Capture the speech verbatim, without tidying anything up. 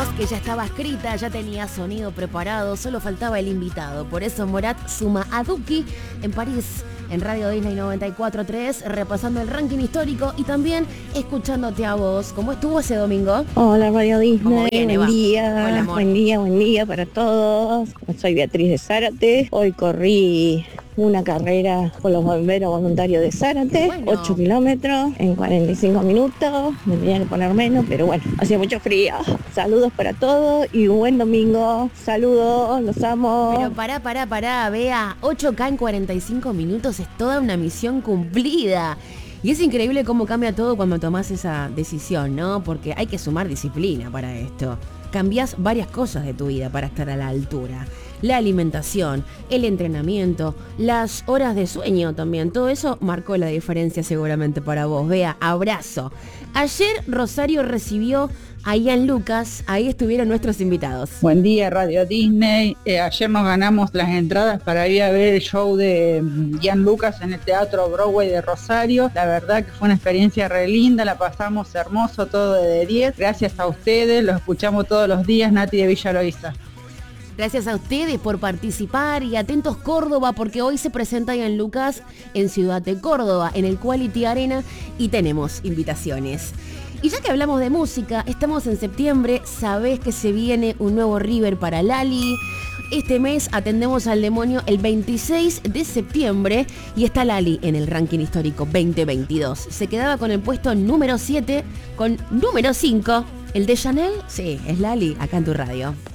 voz que ya estaba escrita, ya tenía sonido preparado, solo faltaba el invitado. Por eso Morat suma a Duki en París, en Radio Disney noventa y cuatro punto tres, repasando el ranking histórico y también escuchándote a vos. ¿Cómo estuvo ese domingo? Hola Radio Disney, viene, buen va? día, Hola, amor. buen día, buen día para todos. Soy Beatriz de Zárate, hoy corrí una carrera con los bomberos voluntarios de Zárate, Bueno. ocho kilómetros en cuarenta y cinco minutos, me tenía que poner menos, pero bueno, hacía mucho frío. Saludos para todos y un buen domingo, saludos, los amo. Pero pará, pará, pará, vea, ocho K en cuarenta y cinco minutos es toda una misión cumplida. Y es increíble cómo cambia todo cuando tomás esa decisión, ¿no? Porque hay que sumar disciplina para esto. Cambiás varias cosas de tu vida para estar a la altura. La alimentación, el entrenamiento, las horas de sueño también. Todo eso marcó la diferencia seguramente para vos. Vea, abrazo. Ayer Rosario recibió a Ian Lucas, ahí estuvieron nuestros invitados. Buen día Radio Disney, eh, ayer nos ganamos las entradas para ir a ver el show de mm, Ian Lucas en el Teatro Broadway de Rosario. La verdad que fue una experiencia re linda, la pasamos hermoso, todo de diez. Gracias a ustedes, los escuchamos todos los días, Nati de Villa Loíza. Gracias a ustedes por participar y atentos Córdoba, porque hoy se presenta Ian Lucas en Ciudad de Córdoba, en el Quality Arena, y tenemos invitaciones. Y ya que hablamos de música, estamos en septiembre, sabés que se viene un nuevo River para Lali. Este mes atendemos al demonio el veintiséis de septiembre y está Lali en el ranking histórico veinte veintidós. Se quedaba con el puesto número siete, con número cinco. ¿El de Chanel? Sí, es Lali, acá en tu radio.